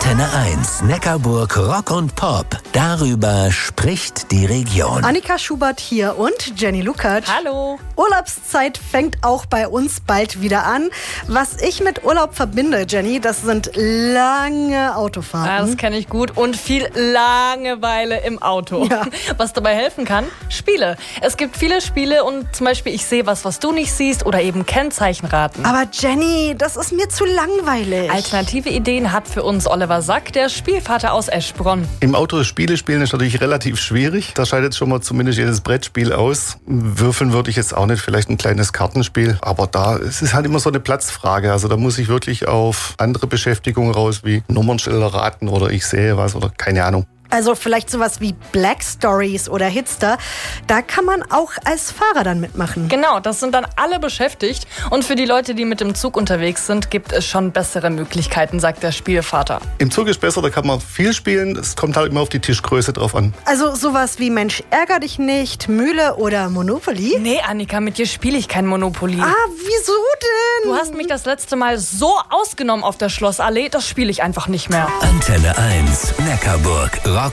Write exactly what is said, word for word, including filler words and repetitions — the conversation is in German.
Antenne eins, Neckarburg Rock und Pop. Darüber spricht die Region. Annika Schubert hier und Jenny Lukacs. Hallo. Urlaubszeit fängt auch bei uns bald wieder an. Was ich mit Urlaub verbinde, Jenny, das sind lange Autofahrten. Ja, das kenne ich gut. Und viel Langeweile im Auto. Ja. Was dabei helfen kann? Spiele. Es gibt viele Spiele und zum Beispiel ich sehe was, was du nicht siehst oder eben Kennzeichenraten. Aber Jenny, das ist mir zu langweilig. Alternative Ideen hat für uns Oliver Sack, der Spielvater aus Eschbronn. Im Auto Spiele spielen ist natürlich relativ schwierig. Da scheidet schon mal zumindest jedes Brettspiel aus. Würfeln würde ich jetzt auch nicht, vielleicht ein kleines Kartenspiel. Aber da es ist halt immer so eine Platzfrage. Also da muss ich wirklich auf andere Beschäftigungen raus, wie Nummernschilder raten oder ich sehe was oder keine Ahnung. Also vielleicht sowas wie Black Stories oder Hitster. Da kann man auch als Fahrer dann mitmachen. Genau, das sind dann alle beschäftigt. Und für die Leute, die mit dem Zug unterwegs sind, gibt es schon bessere Möglichkeiten, sagt der Spielvater. Im Zug ist besser, da kann man viel spielen. Es kommt halt immer auf die Tischgröße drauf an. Also sowas wie Mensch, ärger dich nicht, Mühle oder Monopoly? Nee, Annika, mit dir spiele ich kein Monopoly. Ah, wieso denn? Du hast mich das letzte Mal so ausgenommen auf der Schlossallee, das spiele ich einfach nicht mehr. Antenne eins, Neckarburg Rock